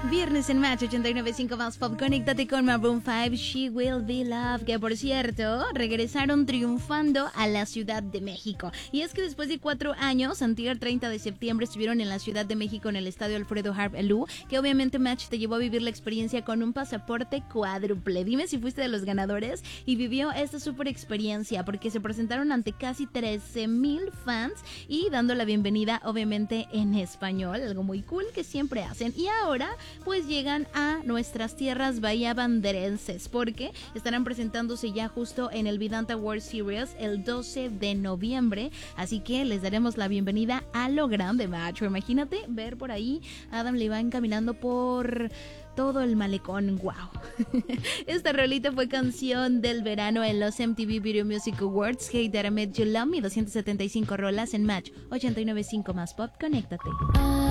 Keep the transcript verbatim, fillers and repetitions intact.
Viernes en Match ochenta y nueve punto cinco más Pop. Conéctate con Maroon cinco, She Will Be Loved, que por cierto regresaron triunfando a la Ciudad de México. Y es que después de cuatro años, antier treinta de septiembre, estuvieron en la Ciudad de México en el Estadio Alfredo Harp Elú, que obviamente Match te llevó a vivir la experiencia con un pasaporte cuádruple. Dime si fuiste de los ganadores y vivió esta super experiencia, porque se presentaron ante casi trece mil fans y dando la bienvenida obviamente en español, algo muy cool que siempre hacen. Y ahora pues llegan a nuestras tierras bahía banderenses, porque estarán presentándose ya justo en el Vidanta World Series el doce de noviembre, así que les daremos la bienvenida a lo grande, macho. Imagínate ver por ahí a Adam Levine caminando por todo el malecón. Wow. Esta rolita fue canción del verano en los M T V Video Music Awards. Hey That I Met You Love Me, doscientas setenta y cinco rolas en Match ochenta y nueve punto cinco más Pop. Conéctate.